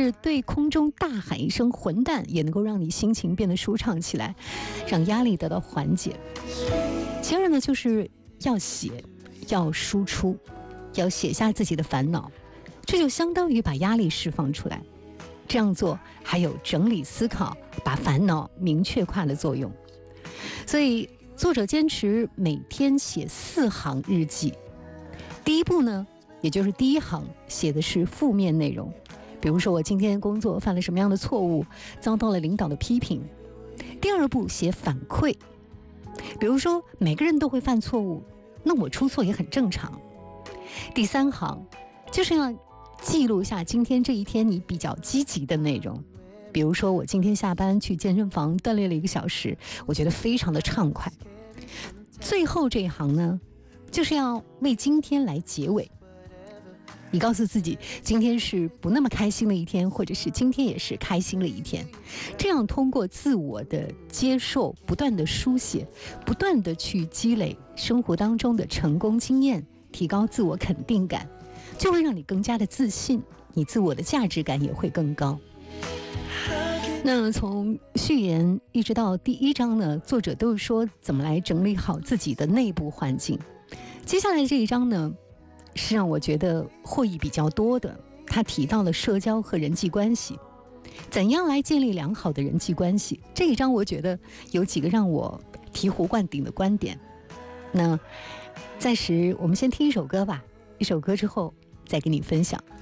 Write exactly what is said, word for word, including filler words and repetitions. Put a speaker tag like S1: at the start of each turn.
S1: 至对空中大喊一声混蛋，也能够让你心情变得舒畅起来，让压力得到缓解。其二呢，就是要写，要输出，要写下自己的烦恼，这就相当于把压力释放出来。这样做还有整理思考，把烦恼明确化的作用。所以作者坚持每天写四行日记。第一步呢，也就是第一行写的是负面内容，比如说我今天工作犯了什么样的错误，遭到了领导的批评。第二步写反馈，比如说每个人都会犯错误，那我出错也很正常。第三行就是要记录下今天这一天你比较积极的内容，比如说我今天下班去健身房锻炼了一个小时，我觉得非常的畅快。最后这一行呢，就是要为今天来结尾，你告诉自己今天是不那么开心的一天，或者是今天也是开心的一天。这样通过自我的接受，不断的书写，不断的去积累生活当中的成功经验，提高自我肯定感，就会让你更加的自信，你自我的价值感也会更高。那从序言一直到第一章呢，作者都是说怎么来整理好自己的内部环境。接下来这一章呢，是让我觉得获益比较多的，他提到了社交和人际关系，怎样来建立良好的人际关系。这一章我觉得有几个让我醍醐灌顶的观点。那暂时我们先听一首歌吧，一首歌之后再跟你分享。